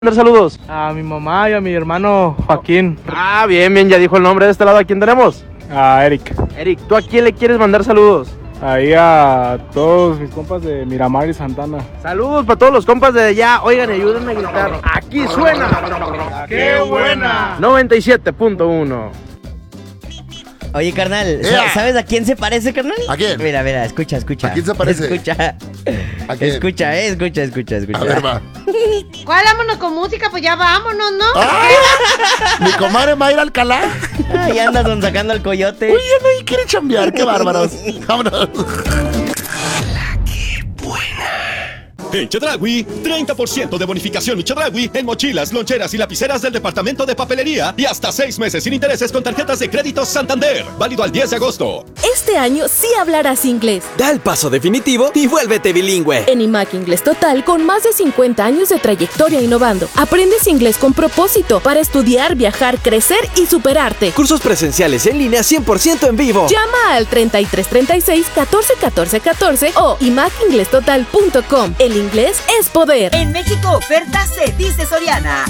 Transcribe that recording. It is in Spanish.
mandar saludos? A mi mamá y a mi hermano Joaquín. Ah, bien, ya dijo el nombre. De este lado, ¿a quién tenemos? A Eric. Eric, ¿tú a quién le quieres mandar saludos? Ahí a todos mis compas de Miramar y Santana. Saludos para todos los compas de allá. Oigan, ayúdenme a gritar. Aquí suena. ¡Qué buena! 97.1. Oye, carnal, ¿sabes a quién se parece, carnal? ¿A quién? Mira, escucha. ¿A quién se parece? Escucha. ¿A quién? Escucha. A ver, va. ¿Cuál? Vámonos con música, pues ya vámonos, ¿no? ¡Ah! Mi comadre Mayra Alcalá. Ay, anda sacando el coyote. Oye, no quiere chambear, qué bárbaros. Vámonos. En Chedraui, 30% de bonificación y Chedraui en mochilas, loncheras y lapiceras del departamento de papelería y hasta 6 meses sin intereses con tarjetas de crédito Santander. Válido al 10 de agosto. Este año sí hablarás inglés. Da el paso definitivo y vuélvete bilingüe. En IMAC Inglés Total, con más de 50 años de trayectoria innovando. Aprendes inglés con propósito para estudiar, viajar, crecer y superarte. Cursos presenciales en línea 100% en vivo. Llama al 3336 14 14 14 o imacinglesstotal.com. El inglés es poder. En México, oferta se dice Soriana.